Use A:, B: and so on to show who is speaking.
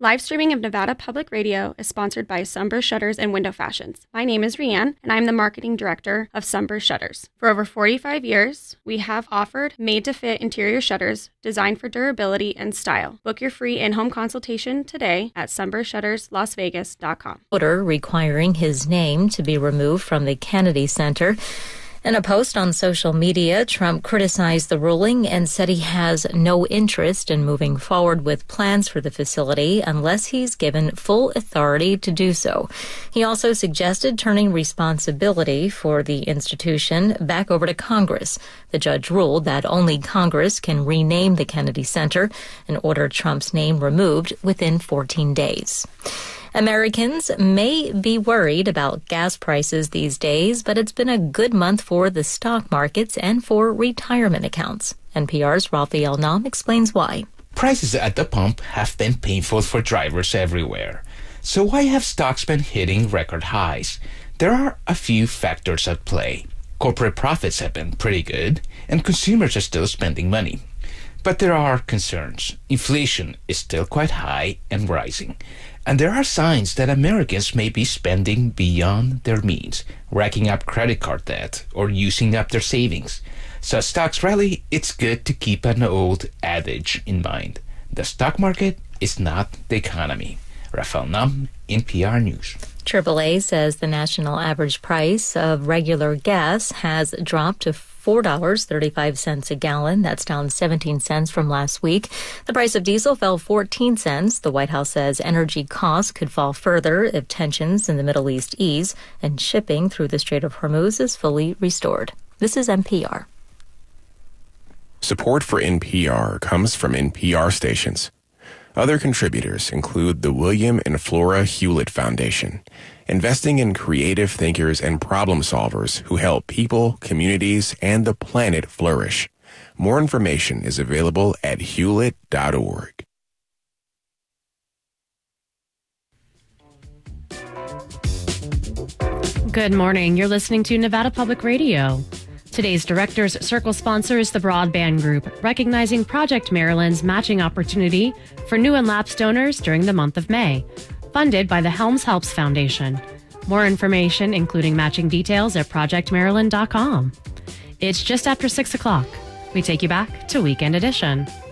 A: Live streaming of Nevada Public Radio is sponsored by Sunburst Shutters and Window Fashions. My name is Rianne, and I'm the marketing director of Sunburst Shutters. For over 45 years, we have offered made-to-fit interior shutters designed for durability and style. Book your free in-home consultation today at sunburstshutterslasvegas.com.
B: Order requiring his name to be removed from the Kennedy Center. In a post on social media, Trump criticized the ruling and said he has no interest in moving forward with plans for the facility unless he's given full authority to do so. He also suggested turning responsibility for the institution back over to Congress. The judge ruled that only Congress can rename the Kennedy Center and order Trump's name removed within 14 days. Americans may be worried about gas prices these days, but it's been a good month for the stock markets and for retirement accounts. NPR's Raphael Nam explains why.
C: Prices at the pump have been painful for drivers everywhere. So why have stocks been hitting record highs? There are a few factors at play. Corporate profits have been pretty good, and consumers are still spending money. But there are concerns. Inflation is still quite high and rising. And there are signs that Americans may be spending beyond their means, racking up credit card debt or using up their savings. So as stocks rally, it's good to keep an old adage in mind. The stock market is not the economy. Raphael Nam, NPR News.
B: AAA says the national average price of regular gas has dropped to $4.35 a gallon. That's down 17 cents from last week. The price of diesel fell 14 cents. The White House says energy costs could fall further if tensions in the Middle East ease and shipping through the Strait of Hormuz is fully restored. This is NPR.
D: Support for NPR comes from NPR stations. Other contributors include the William and Flora Hewlett Foundation, investing in creative thinkers and problem solvers who help people, communities, and the planet flourish. More information is available at hewlett.org.
E: Good morning. You're listening to Nevada Public Radio. Today's Directors Circle sponsor is the Broadband Group, recognizing Project Maryland's matching opportunity for new and lapsed donors during the month of May, funded by the Helms Helps Foundation. More information, including matching details, at projectmaryland.com. It's just after 6 o'clock. We take you back to Weekend Edition.